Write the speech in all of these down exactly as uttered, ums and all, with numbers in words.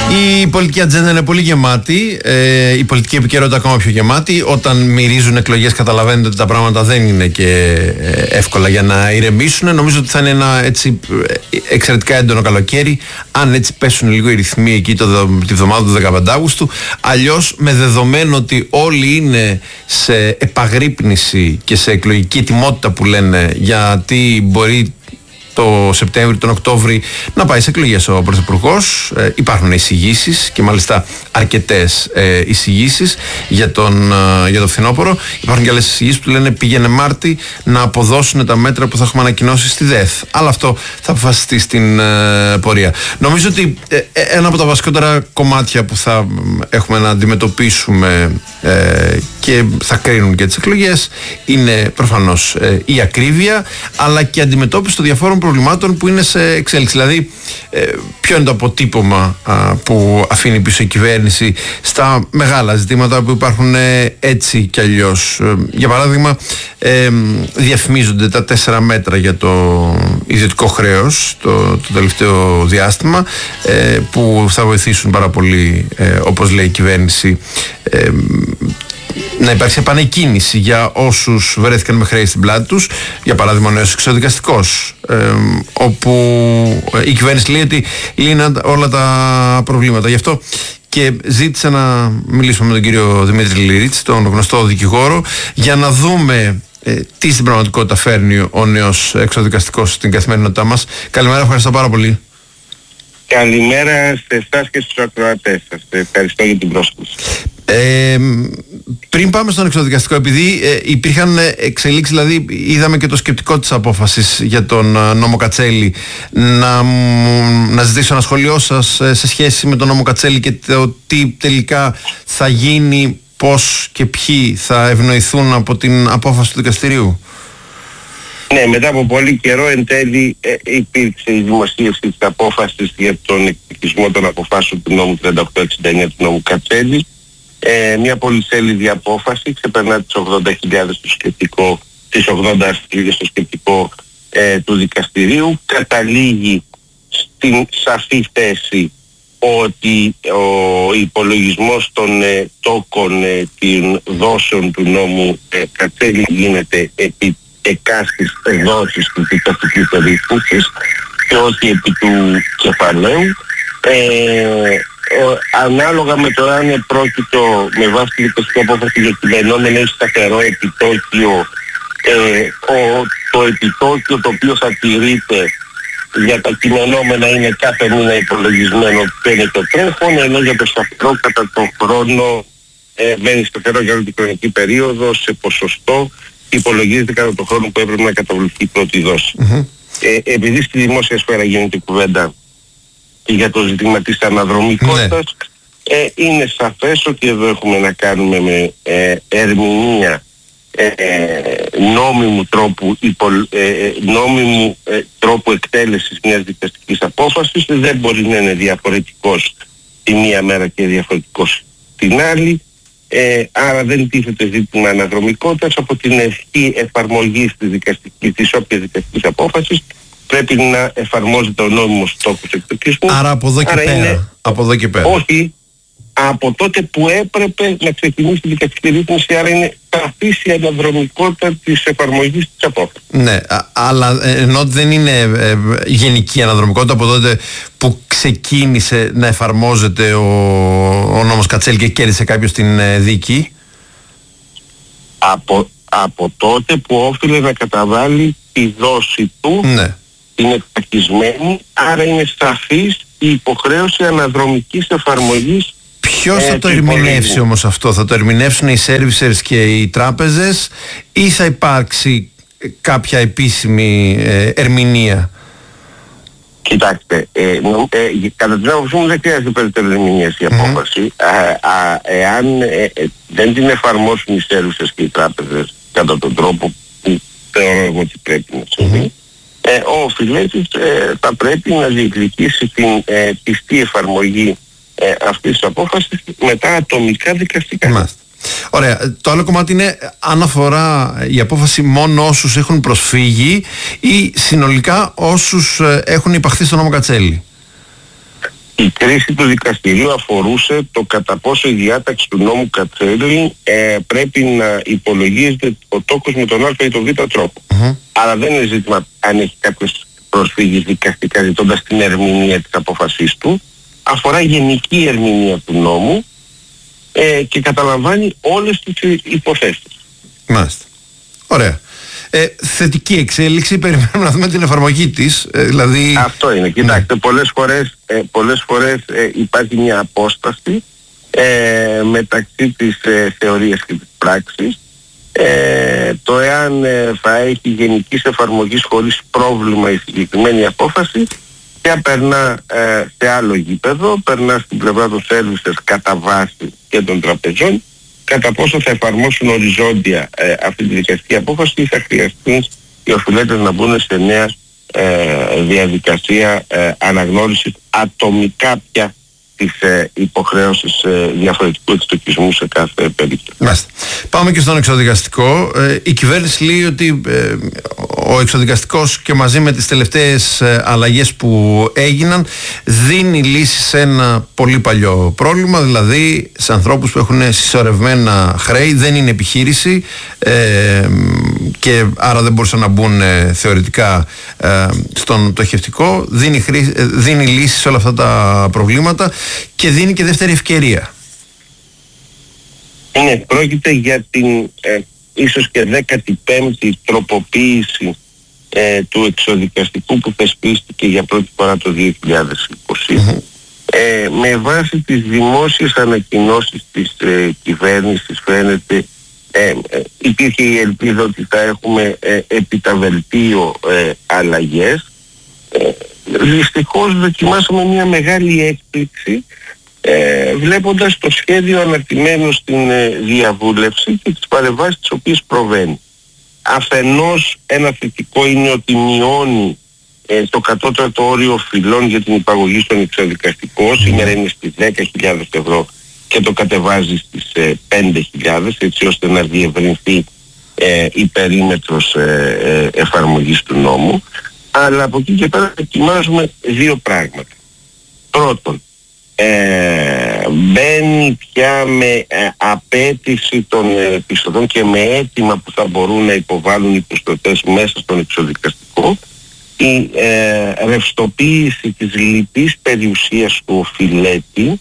Η πολιτική ατζέντα είναι πολύ γεμάτη, ε, η πολιτική επικαιρότητα ακόμα πιο γεμάτη. Όταν μυρίζουν εκλογές καταλαβαίνετε ότι τα πράγματα δεν είναι και εύκολα για να ηρεμήσουν. Νομίζω ότι θα είναι ένα έτσι εξαιρετικά έντονο καλοκαίρι, αν έτσι πέσουν λίγο οι ρυθμοί εκεί το, τη βδομάδα του δεκαπέντε Αυγούστου. Αλλιώς, με δεδομένο ότι όλοι είναι σε επαγρύπνηση και σε εκλογική ετοιμότητα που λένε, γιατί μπορεί το Σεπτέμβριο, τον Οκτώβρη να πάει σε εκλογές ο Πρωθυπουργός. Ε, υπάρχουν εισηγήσεις και μάλιστα αρκετές ε, εισηγήσεις για τον, ε, για το φθινόπωρο. Υπάρχουν και άλλες εισηγήσεις που λένε πήγαινε Μάρτι να αποδώσουν τα μέτρα που θα έχουμε ανακοινώσει στη ΔΕΘ. Αλλά αυτό θα αποφασιστεί στην ε, πορεία. Νομίζω ότι ε, ένα από τα βασικότερα κομμάτια που θα έχουμε να αντιμετωπίσουμε ε, και θα κρίνουν και τις εκλογές είναι προφανώς ε, η ακρίβεια, αλλά και η αντιμετώπιση των διαφόρων προβλημάτων που είναι σε εξέλιξη. Δηλαδή, ε, ποιο είναι το αποτύπωμα α, που αφήνει πίσω η κυβέρνηση στα μεγάλα ζητήματα που υπάρχουν ε, έτσι κι αλλιώς. Ε, για παράδειγμα, ε, διαφημίζονται τα τέσσερα μέτρα για το ιδιωτικό χρέος το, το τελευταίο διάστημα, ε, που θα βοηθήσουν πάρα πολύ, ε, όπως λέει η κυβέρνηση, ε, να υπάρξει επανεκκίνηση για όσους βρέθηκαν με χρέη στην πλάτη τους. Για παράδειγμα, ο νέος εξοδικαστικός, ε, όπου η κυβέρνηση λέει ότι λύναν όλα τα προβλήματα. Γι' αυτό και ζήτησα να μιλήσουμε με τον κύριο Δημήτρη Λιρίτς, τον γνωστό δικηγόρο, για να δούμε ε, τι στην πραγματικότητα φέρνει ο νέος εξοδικαστικός στην καθημερινότητά μας. Καλημέρα, ευχαριστώ πάρα πολύ. Καλημέρα σε εσάς και στους ακροατές σας. Ευχαριστώ για την πρόσκληση. Ε, πριν πάμε στον εξοδικαστικό, επειδή ε, υπήρχαν εξελίξεις, δηλαδή είδαμε και το σκεπτικό της απόφασης για τον ε, νόμο Κατσέλη, να, να ζητήσω ένα σχολείο σας ε, σε σχέση με τον νόμο Κατσέλη και το τι τελικά θα γίνει, πώς και ποιοι θα ευνοηθούν από την απόφαση του δικαστηρίου. Ναι, μετά από πολύ καιρό εν τέλει ε, υπήρξε η δημοσίευση της απόφασης για τον εκδικισμό των αποφάσεων του νόμου τριάντα οκτώ εξήντα εννιά του νόμου Κατσέλη. Ε, μια πολυσέλιδη απόφαση, ξεπερνά τις ογδόντα χιλιάδες στο σκεπτικό, τις ογδόντα χιλιάδες στο σκεπτικό ε, του δικαστηρίου. Καταλήγει στην σαφή θέση ότι ο υπολογισμός των ε, τόκων ε, των δόσεων του νόμου ε, Κατσέλη γίνεται επί εκάστης δόσης του δικαστικής περίπτωσης και όχι επί του κεφαλαίου. Ε, ανάλογα με το αν πρόκειτο με βάση τη δικαστική απόφαση για κειμενόμενο ή σταθερό επιτόκιο, ε, ο, το επιτόκιο το οποίο θα τηρείται για τα κειμενόμενα είναι κάθε μήνα υπολογισμένο που είναι το τρέχον, ενώ για το σταθερό κατά τον χρόνο ε, μένει σταθερό για όλη την χρονική περίοδο σε ποσοστό, υπολογίζεται κατά τον χρόνο που έπρεπε να καταβληθεί η πρώτη δόση. Mm-hmm. Ε, επειδή στη δημόσια σφαίρα γίνεται κουβέντα για το ζήτημα της αναδρομικότητας, ναι. ε, είναι σαφές ότι εδώ έχουμε να κάνουμε με ε, ερμηνεία ε, νόμιμου τρόπου, υπο, ε, νόμιμου ε, τρόπου εκτέλεσης μιας δικαστικής απόφασης. Δεν μπορεί να είναι διαφορετικός τη μία μέρα και διαφορετικός την άλλη. Ε, άρα δεν τίθεται ζήτημα αναδρομικότητας. Από την ευχή εφαρμογής της, δικαστικής, της όποιας δικαστικής απόφασης πρέπει να εφαρμόζεται ο νόμιμος στόχος εκδικισμού. Άρα από εδώ και άρα πέρα. Είναι, από εδώ και πέρα. Όχι, από τότε που έπρεπε να ξεκινήσει η δικαστική ρύθμιση, άρα είναι σαφής η αναδρομικότητα της εφαρμογής της απόφασης. Ναι, α, αλλά ενώ δεν είναι ε, γενική αναδρομικότητα από τότε που ξεκίνησε να εφαρμόζεται ο, ο νόμος Κατσέλη και κέρδισε κάποιος την ε, δίκη. Από, από τότε που όφιλε να καταβάλει τη δόση του, ναι. Είναι ταχυσμένη, άρα είναι σαφής η υποχρέωση αναδρομικής εφαρμογής. Ποιος θα ε, το ερμηνεύσει όμως αυτό? Θα το ερμηνεύσουν οι servicers και οι τράπεζες ή θα υπάρξει κάποια επίσημη ε, ερμηνεία? Κοιτάξτε, ε, ε, κατά την άποψή μου δεν χρειάζεται περαιτέρω ερμηνεία η απόφαση. Mm-hmm. Α, α, εάν ε, ε, δεν την εφαρμόσουν οι servicers και οι τράπεζες κατά τον τρόπο που θεωρώ ότι πρέπει να συμβεί, mm-hmm. ε, ο οφειλέτης ε, θα πρέπει να διεκδικήσει την ε, πιστή εφαρμογή ε, αυτής της απόφασης μετά ατομικά δικαστικά. Μάλιστα. Ωραία. Το άλλο κομμάτι είναι αν αφορά η απόφαση μόνο όσους έχουν προσφύγει ή συνολικά όσους έχουν υπαχθεί στον νόμο Κατσέλη. Η κρίση του δικαστηρίου αφορούσε το κατά πόσο η διάταξη του νόμου Κατσέλη ε, πρέπει να υπολογίζεται ο τόκος με τον α ή τον β τρόπο. Mm-hmm. Αλλά δεν είναι ζήτημα αν έχει κάποιος προσφύγει δικαστικά ζητώντας την ερμηνεία της απόφασής του. Αφορά γενική ερμηνεία του νόμου ε, και καταλαμβάνει όλες τις υποθέσεις. Μάλιστα. Ωραία. Ε, θετική εξέλιξη, περιμένουμε να δούμε την εφαρμογή της, ε, δηλαδή... Αυτό είναι, κοιτάξτε, ναι. πολλές φορές, ε, πολλές φορές ε, υπάρχει μια απόσταση ε, μεταξύ της ε, θεωρίας και της πράξης. Ε, το εάν ε, θα έχει γενικής εφαρμογής χωρίς πρόβλημα η συγκεκριμένη απόφαση, και περνά ε, σε άλλο γήπεδο, περνά στην πλευρά των services κατά βάση και των τραπεζών, κατά πόσο θα εφαρμόσουν οριζόντια ε, αυτή τη δικαστική απόφαση ή θα χρειαστεί οι οφειλέτες να μπουν σε νέα ε, διαδικασία ε, αναγνώρισης ατομικά πια τις ε, υποχρέωσεις ε, διαφορετικού εξτοκισμού σε κάθε περίπτωση. Μάλιστα. Πάμε και στον εξοδικαστικό. Ε, η κυβέρνηση λέει ότι ε, ο εξοδικαστικός και μαζί με τις τελευταίες ε, αλλαγές που έγιναν δίνει λύση σε ένα πολύ παλιό πρόβλημα, δηλαδή σε ανθρώπους που έχουν συσσωρευμένα χρέη, δεν είναι επιχείρηση ε, και άρα δεν μπορούσαν να μπουν ε, θεωρητικά ε, στον πτωχευτικό. Δίνει, χρή, ε, δίνει λύση σε όλα αυτά τα προβλήματα και δίνει και δεύτερη ευκαιρία. Ναι, πρόκειται για την ε, ίσως και δέκατη πέμπτη τροποποίηση ε, του εξοδικαστικού που θεσπίστηκε για πρώτη φορά το δύο χιλιάδες είκοσι. Mm-hmm. Ε, με βάση τις δημόσιες ανακοινώσεις της ε, κυβέρνησης φαίνεται ε, ε, υπήρχε η ελπίδα ότι θα έχουμε ε, επιταβελτίο ε, αλλαγές. Ε, δυστυχώς δοκιμάσαμε μια μεγάλη έκπληξη ε, βλέποντας το σχέδιο αναρτημένο στην ε, διαβούλευση και τις παρεμβάσεις τις οποίες προβαίνει. Αφενός ένα θετικό είναι ότι μειώνει ε, το κατώτατο όριο φυλών για την υπαγωγή στον εξοδικαστικό, mm. σήμερα είναι στις δέκα χιλιάδες ευρώ και το κατεβάζει στις ε, πέντε χιλιάδες, έτσι ώστε να διευρυνθεί ε, η περίμετρος ε, ε, εφαρμογής του νόμου. Αλλά από εκεί και πέρα ετοιμάζουμε δύο πράγματα. Πρώτον, ε, μπαίνει πια με ε, απέτηση των ε, πιστωτών και με αίτημα που θα μπορούν να υποβάλουν οι πιστωτές μέσα στον εξοδικαστικό η ε, ρευστοποίηση της λιτής περιουσίας του οφειλέτη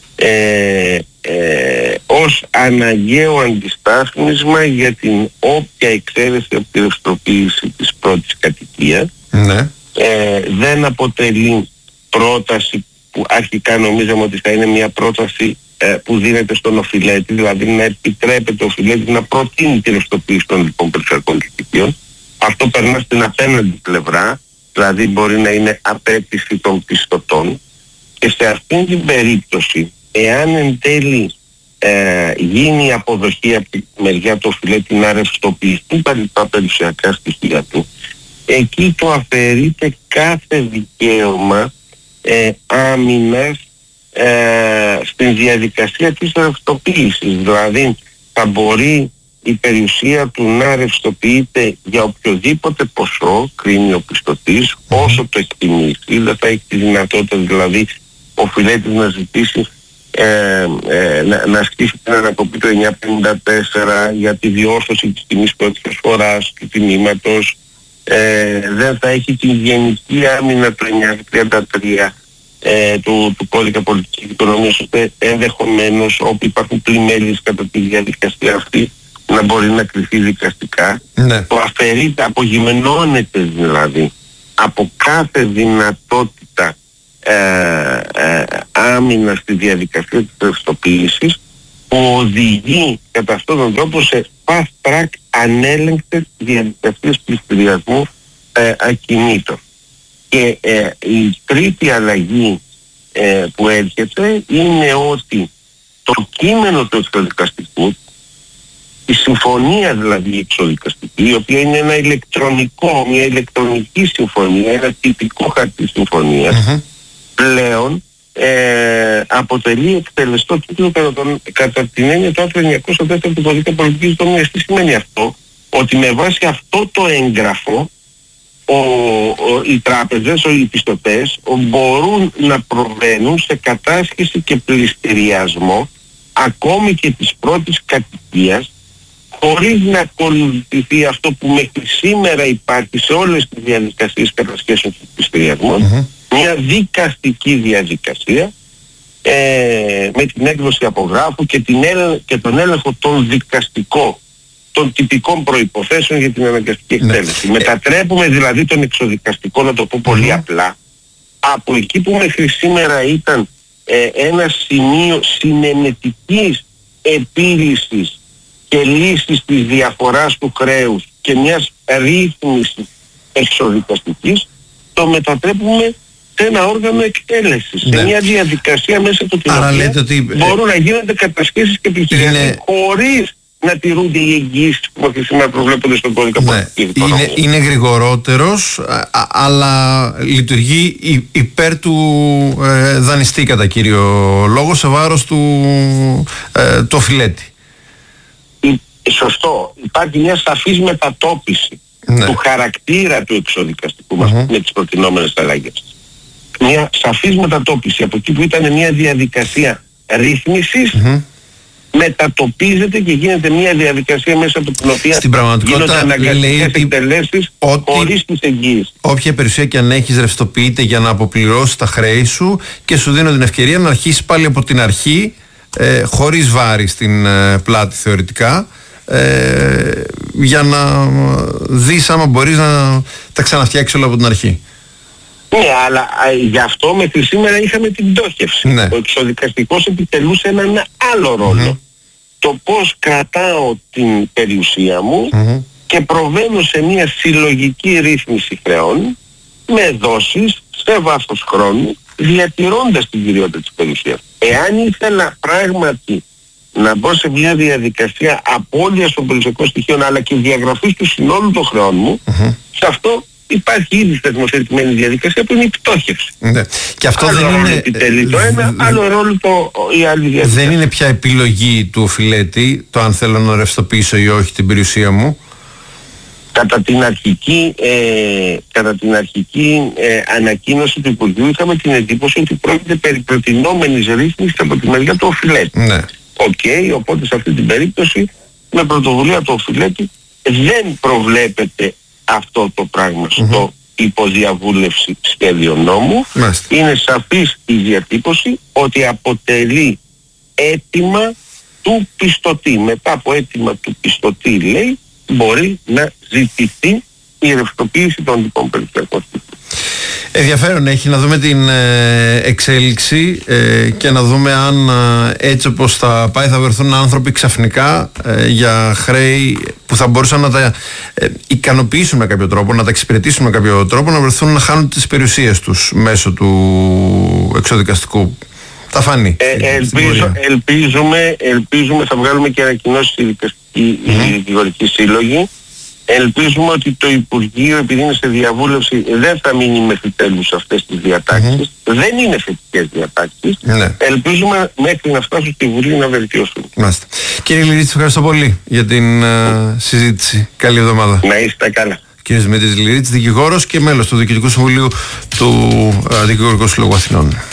ε, ε, ως αναγκαίο αντιστάθμισμα για την όποια εξαίρεση από τη ρευστοποίηση της πρώτης κατοικίας. Ναι. Ε, δεν αποτελεί πρόταση που αρχικά νομίζαμε ότι θα είναι μια πρόταση ε, που δίνεται στον οφειλέτη, δηλαδή να επιτρέπεται ο οφειλέτης να προτείνει τη ρευστοποίηση των λοιπόν περιουσιακών στοιχείων. Αυτό περνά στην απέναντι πλευρά, δηλαδή μπορεί να είναι απέτηση των πιστωτών, και σε αυτήν την περίπτωση, εάν εν τέλει ε, γίνει η αποδοχή από τη μεριά του οφειλέτη να ρευστοποιηθούν τα περιουσιακά στοιχεία του, εκεί του αφαιρείται κάθε δικαίωμα ε, άμυνας ε, στην διαδικασία της ρευστοποίησης. Δηλαδή θα μπορεί η περιουσία του να ρευστοποιείται για οποιοδήποτε ποσό κρίνει ο πιστωτής, όσο το εκτιμήσει. Δεν θα έχει τη δυνατότητα δηλαδή ο οφειλέτης να ζητήσει ε, ε, να, να ασκήσει την ανακοπή του εννιακόσια πενήντα τέσσερα για τη διόρθωση της τιμής πρώτης προσφοράς του τιμήματος. Ε, δεν θα έχει την γενική άμυνα του εννιακόσια τριάντα τρία ε, του, του κώδικα πολιτικής οικονομίας, ώστε ενδεχομένως όπου υπάρχουν πλημέλειες κατά τη διαδικασία αυτή να μπορεί να κρυφθεί δικαστικά. Ναι. Το αφαιρείται, απογυμνώνεται δηλαδή από κάθε δυνατότητα ε, ε, άμυνα στη διαδικασία της ρευστοποίησης, που οδηγεί κατά αυτόν τον τρόπο σε fast track ανέλεγκτες διαδικασίες πληστηριασμού ε, ακινήτων. Και ε, η τρίτη αλλαγή ε, που έρχεται είναι ότι το κείμενο του εξοδικαστικού, η συμφωνία δηλαδή εξοδικαστική, η οποία είναι ένα ηλεκτρονικό, μια ηλεκτρονική συμφωνία, ένα τυπικό χαρτί συμφωνίας, mm-hmm. πλέον ε, αποτελεί εκτελεστό τίτλο κατά, τον, κατά την έννοια του άρθρου εννιακόσια τέσσερα του κώδικα πολιτικής οικονομίας. Τι σημαίνει αυτό? Ότι με βάση αυτό το έγγραφο ο, ο, οι τράπεζες, οι πιστωτές μπορούν να προβαίνουν σε κατάσχεση και πληστηριασμό ακόμη και της πρώτης κατοικίας, χωρίς να ακολουθηθεί αυτό που μέχρι σήμερα υπάρχει σε όλες τις διαδικασίες κατασχέσεων και πληστηριασμών, mm-hmm. μια δικαστική διαδικασία ε, με την έκδοση απογράφου και, την έλε, και τον έλεγχο των δικαστικών, των τυπικών προϋποθέσεων για την αναγκαστική εκτέλεση. Ναι. Μετατρέπουμε δηλαδή τον εξοδικαστικό, να το πω πολύ mm-hmm. απλά, από εκεί που μέχρι σήμερα ήταν ε, ένα σημείο συνενετικής επίλυσης και λύσης της διαφοράς του χρέους και μιας ρύθμισης εξοδικαστικής, το μετατρέπουμε σε ένα όργανο εκτέλεσης, ναι. σε μια διαδικασία μέσα από την Άρα οποία ότι, μπορούν ε, να γίνονται κατασχέσεις και πληστηριασμοί είναι... χωρίς να τηρούνται οι εγγύησεις που μέχρι σήμερα προβλέπονται στον κώδικα ναι. πολιτικής. Είναι, είναι γρηγορότερος, α, αλλά λειτουργεί υπέρ του ε, δανειστή κατά κύριο λόγο, σε βάρος του, ε, του οφειλέτη. Σωστό. Υπάρχει μια σαφής μετατόπιση ναι. του χαρακτήρα του εξοδικαστικού μας mm-hmm. με τις προτινόμενες αλλαγές. Μια σαφής μετατόπιση από εκεί που ήταν μια διαδικασία ρύθμισης, mm-hmm. μετατοπίζεται και γίνεται μια διαδικασία μέσα από την οποία στην πραγματικότητα αναγκαστικές εκτελέσεις χωρίς τις εγγύησεις. Όποια περιουσία και αν έχεις ρευστοποιείται για να αποπληρώσεις τα χρέη σου και σου δίνω την ευκαιρία να αρχίσεις πάλι από την αρχή ε, χωρίς βάρη στην ε, πλάτη θεωρητικά, Ε, για να δεις άμα μπορείς να τα ξαναφτιάξεις όλα από την αρχή. Ναι, αλλά α, γι' αυτό μέχρι σήμερα είχαμε την πτώχευση. Ναι. Ο εξοδικαστικός επιτελούσε έναν άλλο ρόλο. Mm-hmm. Το πώς κρατάω την περιουσία μου mm-hmm. και προβαίνω σε μια συλλογική ρύθμιση χρεών με δόσεις σε βάθος χρόνου, διατηρώντας την κυριότητα της περιουσίας. Εάν ήθελα πράγματι να μπω σε μια διαδικασία απώλειας των περιουσιακών στοιχείων αλλά και διαγραφής του συνόλου των χρεών μου, mm-hmm. σε αυτό υπάρχει ήδη θεσμοθετημένη διαδικασία που είναι η πτώχευση. Ναι. Και αυτό άλλο δεν ρόλο είναι... επιτελεί το ένα, άλλο ρόλο το, η άλλη διαδικασία. Δεν είναι πια επιλογή του οφειλέτη το αν θέλω να ρευστοποιήσω ή όχι την περιουσία μου. Κατά την αρχική, ε, κατά την αρχική ε, ανακοίνωση του Υπουργείου είχαμε την εντύπωση ότι πρόκειται περί προτινόμενης ρύθμισης από τη μεριά του οφειλέτη. Ναι. Οκ, okay, οπότε σε αυτή την περίπτωση με πρωτοβουλία του οφειλέτη δεν προβλέπεται αυτό το πράγμα mm-hmm. στο υποδιαβούλευση σχέδιο νόμου. Mm-hmm. Είναι σαφής η διατύπωση ότι αποτελεί αίτημα του πιστωτή. Μετά από αίτημα του πιστωτή, λέει, μπορεί να ζητηθεί η ρευστοποίηση των λοιπών περιουσιακών στοιχείων. Ενδιαφέρον έχει να δούμε την ε, εξέλιξη ε, και να δούμε αν ε, έτσι όπως θα πάει θα βρεθούν άνθρωποι ξαφνικά ε, για χρέη που θα μπορούσαν να τα ε, ικανοποιήσουν με κάποιο τρόπο, να τα εξυπηρετήσουν με κάποιο τρόπο, να βρεθούν να χάνουν τις περιουσίες τους μέσω του εξοδικαστικού. Θα φανεί. Ε, ελπίζω, ελπίζουμε, ελπίζουμε, θα βγάλουμε και ανακοινώσεις οι δικηγορικοί σύλλογοι. Ελπίζουμε ότι το Υπουργείο, επειδή είναι σε διαβούλευση, δεν θα μείνει μέχρι τέλους αυτές τις διατάξεις. Mm-hmm. Δεν είναι θετικές διατάξεις. Ναι. Ελπίζουμε μέχρι να φτάσουν στη Βουλή να βελτιώσουν. Μάλιστα. Κύριε Λυρίτση, ευχαριστώ πολύ για την uh, συζήτηση. Καλή εβδομάδα. Να είστε καλά. Κύριος Δημήτρης Λυρίτης, δικηγόρος και μέλος του Διοικητικού Συμβουλίου του uh, Δικηγορικού Συλλόγου Αθηνών.